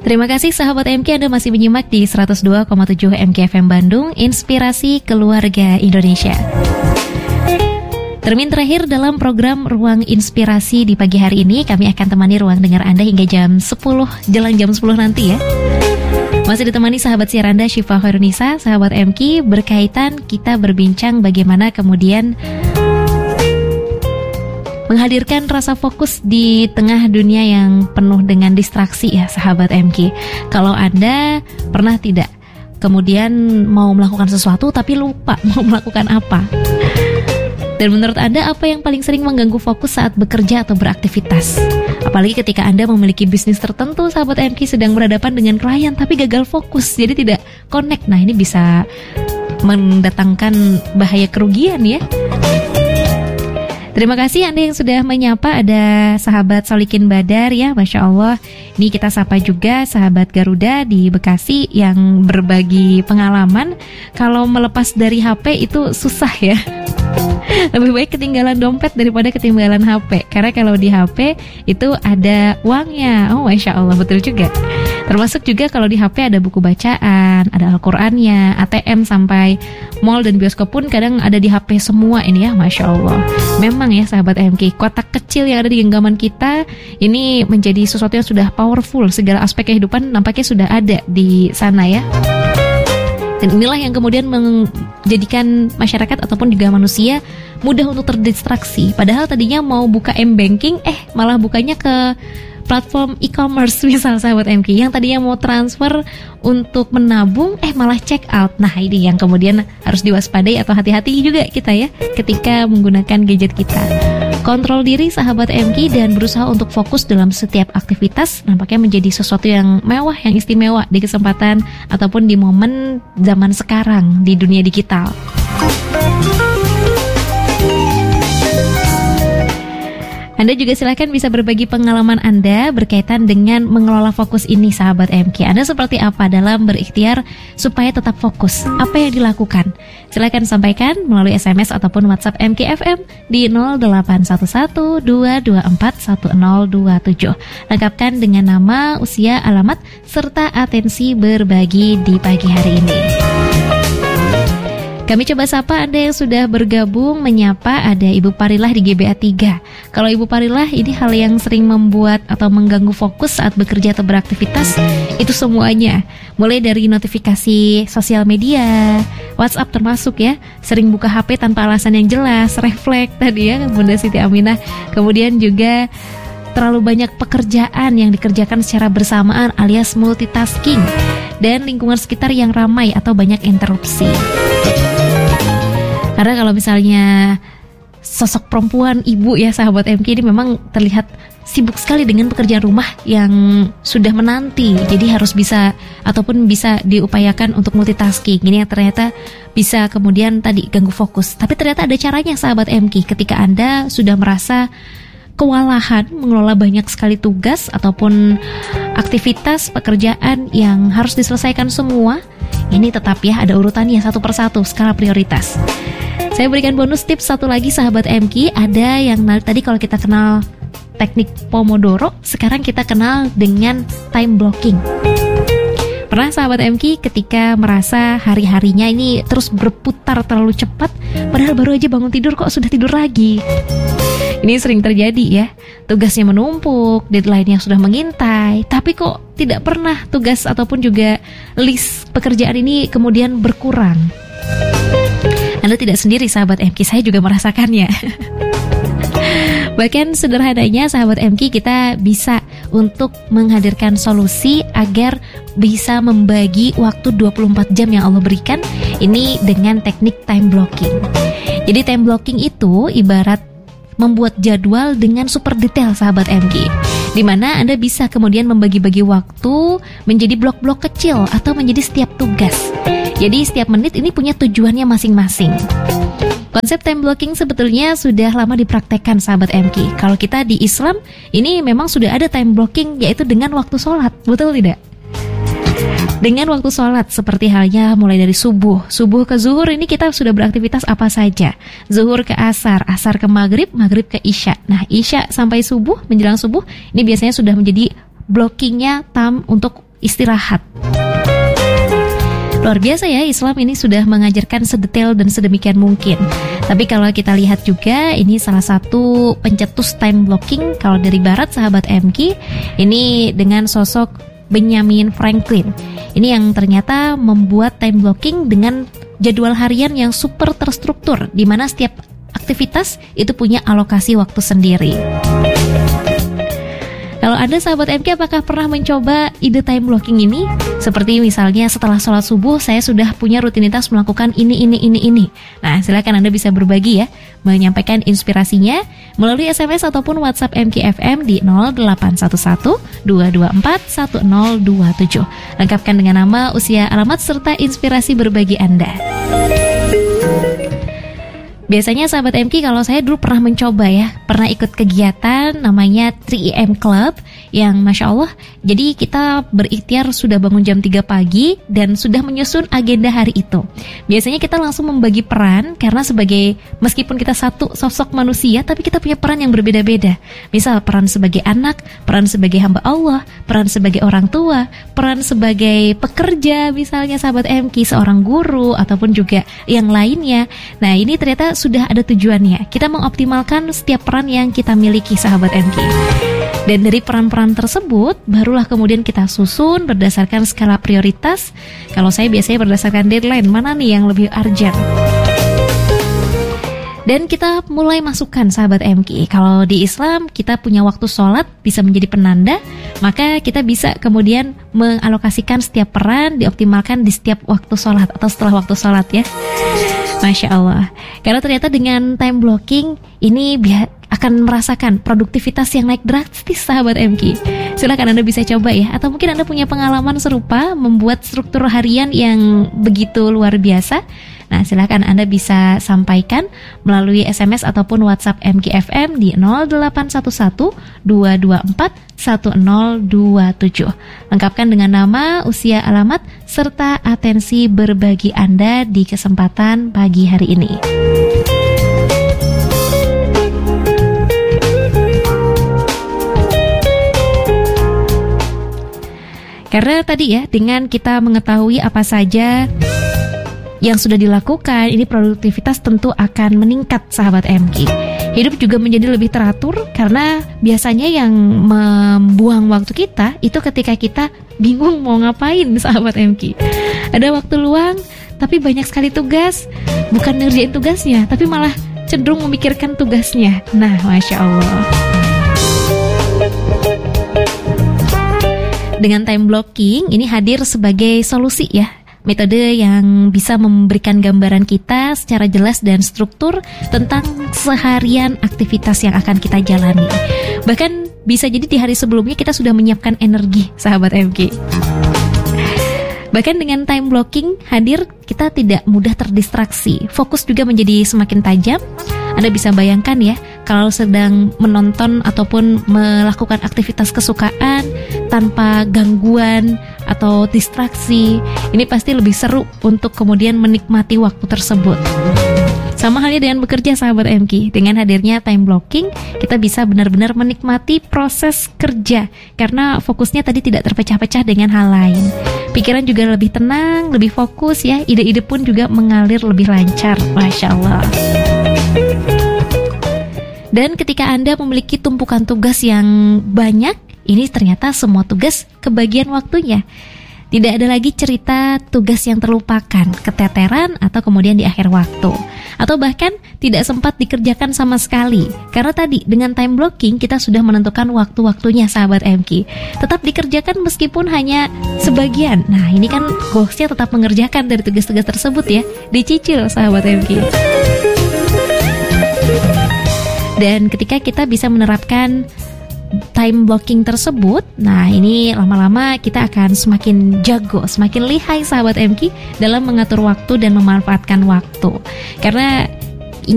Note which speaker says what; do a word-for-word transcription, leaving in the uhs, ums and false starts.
Speaker 1: Terima kasih sahabat M K, Anda masih menyimak di seratus dua koma tujuh M K F M Bandung, Inspirasi Keluarga Indonesia. Termin terakhir dalam program Ruang Inspirasi di pagi hari ini, kami akan temani ruang dengar Anda hingga jam sepuluh, jelang jam sepuluh nanti ya. Masih ditemani sahabat siar Anda Syifa Khairunisa, sahabat M K, berkaitan kita berbincang bagaimana kemudian menghadirkan rasa fokus di tengah dunia yang penuh dengan distraksi ya sahabat M K. Kalau Anda pernah tidak kemudian mau melakukan sesuatu tapi lupa mau melakukan apa? Dan menurut Anda apa yang paling sering mengganggu fokus saat bekerja atau beraktivitas? Apalagi ketika Anda memiliki bisnis tertentu, sahabat M K sedang berhadapan dengan klien tapi gagal fokus, jadi tidak connect. Nah, ini bisa mendatangkan bahaya kerugian ya. Terima kasih Anda yang sudah menyapa. Ada sahabat Solikin Badar ya, Masya Allah. Ini kita sapa juga sahabat Garuda di Bekasi yang berbagi pengalaman. Kalau melepas dari H P itu susah ya. Lebih baik ketinggalan dompet daripada ketinggalan H P. Karena kalau di H P itu ada uangnya. Oh Masya Allah, betul juga. Termasuk juga kalau di H P ada buku bacaan, ada Al-Qur'annya, A T M sampai mall dan bioskop pun kadang ada di H P semua ini ya, Masya Allah. Memang ya sahabat M K, kotak kecil yang ada di genggaman kita ini menjadi sesuatu yang sudah powerful. Segala aspek kehidupan nampaknya sudah ada di sana ya. Dan inilah yang kemudian menjadikan masyarakat ataupun juga manusia mudah untuk terdistraksi. Padahal tadinya mau buka M-Banking, eh malah bukanya ke platform e-commerce misal sahabat M K. Yang tadinya mau transfer untuk menabung, eh malah check out. Nah ini yang kemudian harus diwaspadai atau hati-hati juga kita ya ketika menggunakan gadget kita. Kontrol diri sahabat M K dan berusaha untuk fokus dalam setiap aktivitas nampaknya menjadi sesuatu yang mewah, yang istimewa di kesempatan ataupun di momen zaman sekarang di dunia digital. Anda juga silakan bisa berbagi pengalaman Anda berkaitan dengan mengelola fokus ini sahabat M K. Anda seperti apa dalam berikhtiar supaya tetap fokus? Apa yang dilakukan? Silakan sampaikan melalui S M S ataupun WhatsApp M K F M di nol delapan satu satu dua dua empat satu nol dua tujuh. Lengkapkan dengan nama, usia, alamat, serta atensi berbagi di pagi hari ini. Kami coba sapa Anda yang sudah bergabung menyapa. Ada Ibu Parilah di G B A tiga. Kalau Ibu Parilah, ini hal yang sering membuat atau mengganggu fokus saat bekerja atau beraktivitas itu semuanya. Mulai dari notifikasi sosial media, WhatsApp termasuk ya, sering buka H P tanpa alasan yang jelas, refleks tadi ya Bunda Siti Aminah. Kemudian juga terlalu banyak pekerjaan yang dikerjakan secara bersamaan alias multitasking, dan lingkungan sekitar yang ramai atau banyak interupsi. Karena kalau misalnya sosok perempuan, ibu ya sahabat M K ini memang terlihat sibuk sekali dengan pekerjaan rumah yang sudah menanti. Jadi harus bisa ataupun bisa diupayakan untuk multitasking. Ini yang ternyata bisa kemudian tadi ganggu fokus. Tapi ternyata ada caranya sahabat M K ketika Anda sudah merasa kewalahan mengelola banyak sekali tugas ataupun aktivitas pekerjaan yang harus diselesaikan semua. Ini tetap ya ada urutannya satu persatu skala prioritas. Saya berikan bonus tips satu lagi sahabat M K. Ada yang tadi kalau kita kenal teknik Pomodoro, sekarang kita kenal dengan time blocking. Pernah sahabat M K ketika merasa hari-harinya ini terus berputar terlalu cepat, padahal baru aja bangun tidur kok sudah tidur lagi. Ini sering terjadi ya, tugasnya menumpuk, deadline yang sudah mengintai, tapi kok tidak pernah tugas ataupun juga list pekerjaan ini kemudian berkurang. Anda tidak sendiri sahabat M K, saya juga merasakannya. Bahkan sederhananya sahabat M K, kita bisa untuk menghadirkan solusi agar bisa membagi waktu dua puluh empat jam yang Allah berikan ini dengan teknik time blocking. Jadi time blocking itu ibarat membuat jadwal dengan super detail sahabat M K, di mana Anda bisa kemudian membagi-bagi waktu menjadi blok-blok kecil atau menjadi setiap tugas. Jadi setiap menit ini punya tujuannya masing-masing. Konsep time blocking sebetulnya sudah lama dipraktekkan sahabat M K. Kalau kita di Islam ini memang sudah ada time blocking, yaitu dengan waktu sholat, betul tidak? Dengan waktu sholat seperti halnya mulai dari subuh Subuh ke zuhur ini kita sudah beraktivitas apa saja. Zuhur ke asar, asar ke maghrib, maghrib ke isya. Nah isya sampai subuh, menjelang subuh ini biasanya sudah menjadi blockingnya tam untuk istirahat. Luar biasa ya, Islam ini sudah mengajarkan sedetail dan sedemikian mungkin. Tapi kalau kita lihat juga, ini salah satu pencetus time blocking kalau dari barat, sahabat M K, ini dengan sosok Benjamin Franklin. Ini yang ternyata membuat time blocking dengan jadwal harian yang super terstruktur, di mana setiap aktivitas itu punya alokasi waktu sendiri. Kalau Anda sahabat M K, apakah pernah mencoba ide time blocking ini? Seperti misalnya setelah sholat subuh saya sudah punya rutinitas melakukan ini, ini, ini, ini. Nah, silakan Anda bisa berbagi ya, menyampaikan inspirasinya melalui S M S ataupun WhatsApp M K F M di nol delapan satu satu dua dua empat satu nol dua tujuh. Lengkapkan dengan nama, usia, alamat, serta inspirasi berbagi Anda. Biasanya sahabat M K, kalau saya dulu pernah mencoba ya, pernah ikut kegiatan namanya tiga E M Club yang Masya Allah, jadi kita berikhtiar sudah bangun jam tiga pagi dan sudah menyusun agenda hari itu. Biasanya kita langsung membagi peran, karena sebagai, meskipun kita satu sosok manusia, tapi kita punya peran yang berbeda-beda. Misal peran sebagai anak, peran sebagai hamba Allah, peran sebagai orang tua, peran sebagai pekerja misalnya sahabat M K, seorang guru, ataupun juga yang lainnya. Nah, ini ternyata sudah ada tujuannya. Kita mengoptimalkan setiap peran yang kita miliki sahabat M K. Dan dari peran-peran tersebut barulah kemudian kita susun berdasarkan skala prioritas. Kalau saya biasanya berdasarkan deadline, mana nih yang lebih urgent. Dan kita mulai masukkan sahabat M K, kalau di Islam kita punya waktu sholat bisa menjadi penanda, maka kita bisa kemudian mengalokasikan setiap peran, dioptimalkan di setiap waktu sholat atau setelah waktu sholat ya. Masya Allah. Karena ternyata dengan time blocking ini biar akan merasakan produktivitas yang naik drastis sahabat M K. Silakan Anda bisa coba ya, atau mungkin Anda punya pengalaman serupa membuat struktur harian yang begitu luar biasa. Nah, silakan Anda bisa sampaikan melalui S M S ataupun WhatsApp M K F M di nol delapan satu satu dua dua empat satu nol dua tujuh. Lengkapkan dengan nama, usia, alamat, serta atensi berbagi Anda di kesempatan pagi hari ini. Karena tadi ya, dengan kita mengetahui apa saja yang sudah dilakukan, ini produktivitas tentu akan meningkat sahabat M K. Hidup juga menjadi lebih teratur, karena biasanya yang membuang waktu kita itu ketika kita bingung mau ngapain sahabat M K. Ada waktu luang tapi banyak sekali tugas, bukan ngerjain tugasnya tapi malah cenderung memikirkan tugasnya. Nah, Masya Allah. Dengan time blocking ini hadir sebagai solusi ya, metode yang bisa memberikan gambaran kita secara jelas dan struktur tentang seharian aktivitas yang akan kita jalani. Bahkan bisa jadi di hari sebelumnya kita sudah menyiapkan energi sahabat M K. Bahkan dengan time blocking hadir, kita tidak mudah terdistraksi, fokus juga menjadi semakin tajam. Anda bisa bayangkan ya, kalau sedang menonton ataupun melakukan aktivitas kesukaan tanpa gangguan atau distraksi, ini pasti lebih seru untuk kemudian menikmati waktu tersebut. Sama halnya dengan bekerja sahabat M K, dengan hadirnya time blocking, kita bisa benar-benar menikmati proses kerja, karena fokusnya tadi tidak terpecah-pecah dengan hal lain. Pikiran juga lebih tenang, lebih fokus ya, ide-ide pun juga mengalir lebih lancar. Masya Allah. Dan ketika Anda memiliki tumpukan tugas yang banyak, ini ternyata semua tugas kebagian waktunya. Tidak ada lagi cerita tugas yang terlupakan, keteteran, atau kemudian di akhir waktu, atau bahkan tidak sempat dikerjakan sama sekali. Karena tadi dengan time blocking kita sudah menentukan waktu-waktunya sahabat M K. Tetap dikerjakan meskipun hanya sebagian. Nah, ini kan goalsnya tetap mengerjakan dari tugas-tugas tersebut ya, dicicil sahabat M K. Dan ketika kita bisa menerapkan time blocking tersebut, nah ini lama-lama kita akan semakin jago, semakin lihai sahabat M K dalam mengatur waktu dan memanfaatkan waktu. Karena